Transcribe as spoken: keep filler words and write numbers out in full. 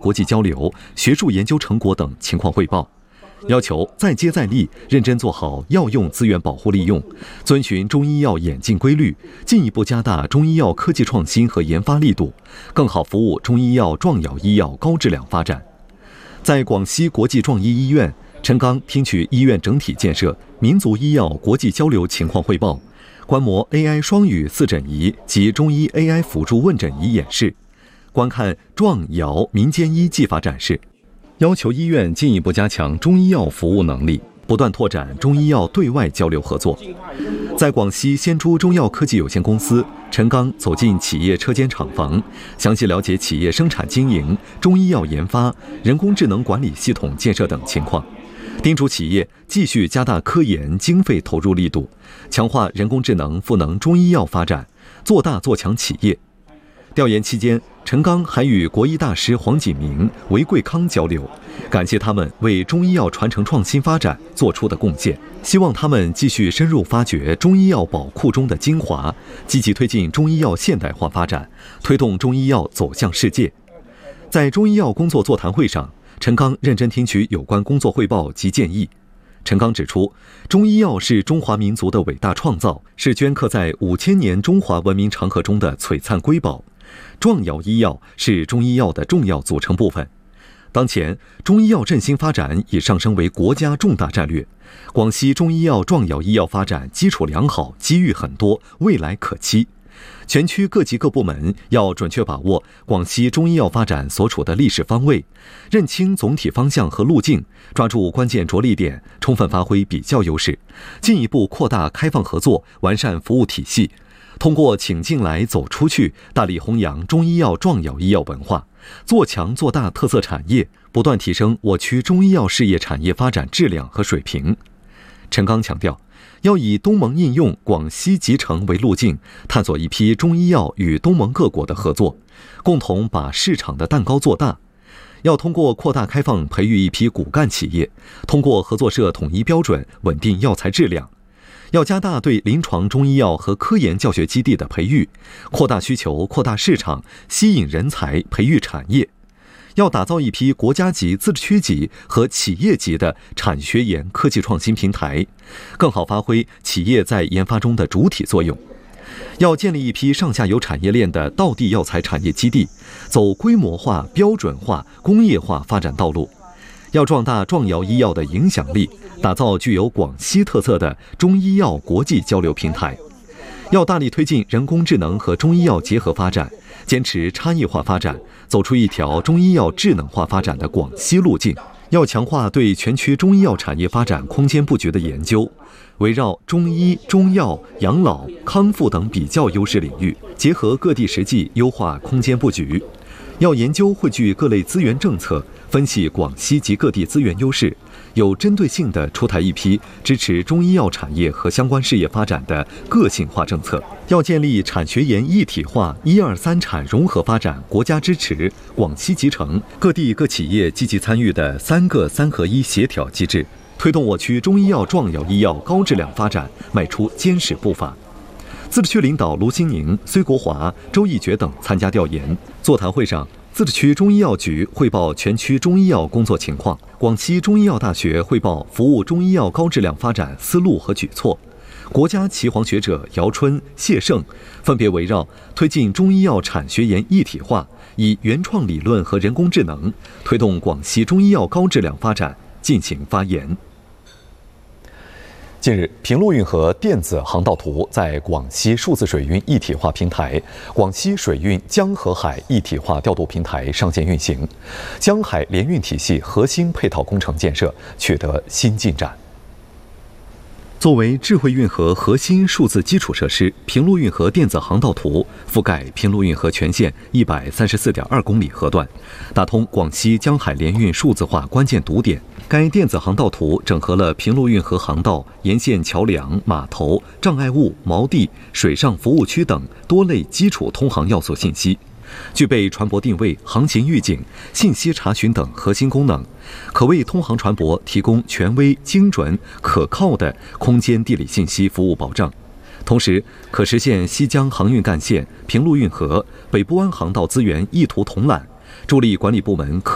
国际交流、学术研究成果等情况汇报，要求再接再厉，认真做好药用资源保护利用，遵循中医药演进规律，进一步加大中医药科技创新和研发力度，更好服务中医药壮药医药高质量发展。在广西国际壮医医院，陈刚听取医院整体建设、民族医药国际交流情况汇报，观摩 A I 双语四诊仪及中医 A I 辅助问诊仪演示，观看壮药民间医技法展示，要求医院进一步加强中医药服务能力，不断拓展中医药对外交流合作。在广西仙珠中药科技有限公司，陈刚走进企业车间厂房，详细了解企业生产经营、中医药研发、人工智能管理系统建设等情况，叮嘱企业继续加大科研经费投入力度，强化人工智能赋能中医药发展，做大做强企业。调研期间，陈刚还与国医大师黄锦明、韦贵康交流，感谢他们为中医药传承创新发展做出的贡献，希望他们继续深入发掘中医药宝库中的精华，积极推进中医药现代化发展，推动中医药走向世界。在中医药工作座谈会上，陈刚认真听取有关工作汇报及建议。陈刚指出，中医药是中华民族的伟大创造，是镌刻在五千年中华文明长河中的璀璨瑰宝。壮药医药是中医药的重要组成部分。当前，中医药振兴发展已上升为国家重大战略。广西中医药壮药医药发展基础良好，机遇很多，未来可期。全区各级各部门要准确把握广西中医药发展所处的历史方位，认清总体方向和路径，抓住关键着力点，充分发挥比较优势，进一步扩大开放合作，完善服务体系。通过请进来走出去，大力弘扬中医药壮药医药文化，做强做大特色产业，不断提升我区中医药事业产业发展质量和水平。陈刚强调，要以东盟应用、广西集成为路径，探索一批中医药与东盟各国的合作，共同把市场的蛋糕做大。要通过扩大开放，培育一批骨干企业，通过合作社统一标准，稳定药材质量。要加大对临床中医药和科研教学基地的培育，扩大需求，扩大市场，吸引人才，培育产业。要打造一批国家级、自治区级和企业级的产学研科技创新平台，更好发挥企业在研发中的主体作用。要建立一批上下游产业链的道地药材产业基地，走规模化、标准化、工业化发展道路。要壮大壮药医药的影响力，打造具有广西特色的中医药国际交流平台。要大力推进人工智能和中医药结合发展，坚持差异化发展，走出一条中医药智能化发展的广西路径。要强化对全区中医药产业发展空间布局的研究，围绕中医、中药、养老、康复等比较优势领域，结合各地实际优化空间布局。要研究汇聚各类资源政策，分析广西及各地资源优势，有针对性地出台一批支持中医药产业和相关事业发展的个性化政策。要建立产学研一体化、一二三产融合发展国家支持、广西集成、各地各企业积极参与的三个三合一协调机制，推动我区中医药壮药医药高质量发展迈出坚实步伐。自治区领导卢新宁、崔国华、周义觉等参加调研。座谈会上，自治区中医药局汇报全区中医药工作情况，广西中医药大学汇报服务中医药高质量发展思路和举措。国家岐黄学者姚春、谢胜分别围绕推进中医药产学研一体化，以原创理论和人工智能推动广西中医药高质量发展进行发言。近日，平陆运河电子航道图在广西数字水运一体化平台、广西水运江河海一体化调度平台上线运行，江海联运体系核心配套工程建设取得新进展。作为智慧运河核心数字基础设施，平陆运河电子航道图覆盖平陆运河全线一百三十四点二公里河段，打通广西江海联运数字化关键堵点。该电子航道图整合了平陆运河航道沿线桥梁、码头、障碍物、锚地、水上服务区等多类基础通航要素信息，具备船舶定位、航行预警、信息查询等核心功能，可为通航船舶提供权威、精准、可靠的空间地理信息服务保障。同时，可实现西江航运干线、平陆运河、北部湾航道资源一图统揽，助力管理部门科